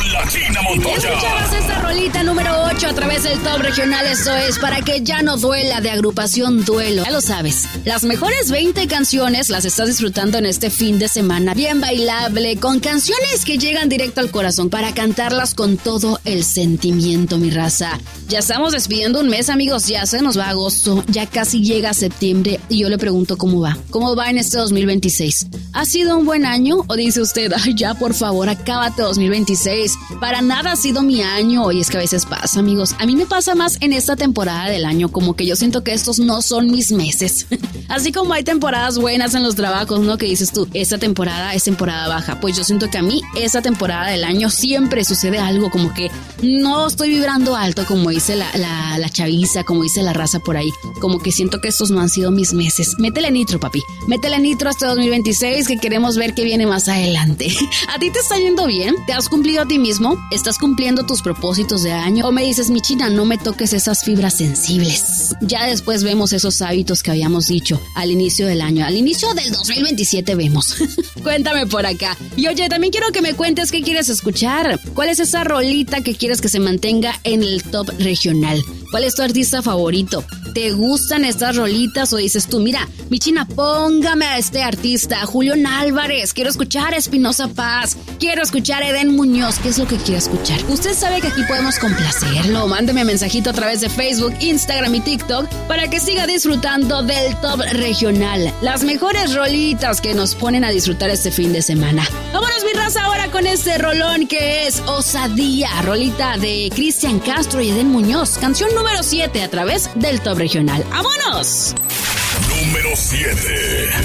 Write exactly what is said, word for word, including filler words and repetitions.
con la China Montoya. Escuchabas esta rolita número ocho a través del Top Regional. Esto es Para que ya no duela, de Agrupación Duelo. Ya lo sabes, las mejores veinte canciones las estás disfrutando en este fin de semana. Bien bailable, con canciones que llegan directo al corazón para cantarlas con todo el sentimiento, mi raza. Ya estamos despidiendo un mes, amigos. Ya se nos va agosto, ya casi llega septiembre. Y yo le pregunto cómo va. ¿Cómo va en este dos mil veintiséis? ¿Ha sido un buen año? ¿O dice usted, ay, ya por favor, acábate dos mil veintiséis? Para nada ha sido mi año. Y es que a veces pasa, amigos. A mí me pasa más en esta temporada del año, como que yo siento que estos no son mis meses. Así como hay temporadas buenas en los trabajos, ¿no? Que dices tú, esta temporada es temporada baja. Pues yo siento que a mí, esta temporada del año siempre sucede algo, como que no estoy vibrando alto, como dice la, la, la chaviza, como dice la raza por ahí. Como que siento que estos no han sido mis meses. Métele nitro, papi. Métele nitro hasta dos mil veintiséis, que queremos ver qué viene más adelante. ¿A ti te está yendo bien? ¿Te has cumplido a ti mismo? ¿Estás cumpliendo tus propósitos de año? ¿O me dices, mi China, no me toques esas fibras sensibles? Ya después vemos esos hábitos que habíamos dicho al inicio del año. Al inicio del dos mil veintisiete vemos. Cuéntame por acá. Y oye, también quiero que me cuentes qué quieres escuchar. ¿Cuál es esa rolita que quieres que se mantenga en el top regional? ¿Cuál es tu artista favorito? ¿Te gustan estas rolitas o dices tú, mira, mi China, póngame a este artista, Julián Álvarez, quiero escuchar a Espinosa Paz, quiero escuchar a Eden Muñoz? ¿Qué es lo que quiere escuchar? Usted sabe que aquí podemos complacerlo. Mándeme mensajito a través de Facebook, Instagram y TikTok para que siga disfrutando del top regional. Las mejores rolitas que nos ponen a disfrutar este fin de semana. Vámonos, mi raza, ahora con este rolón que es Osadía, rolita de Cristian Castro y Eden Muñoz, canción número siete a través del top regional. ¡Vámonos! Número siete.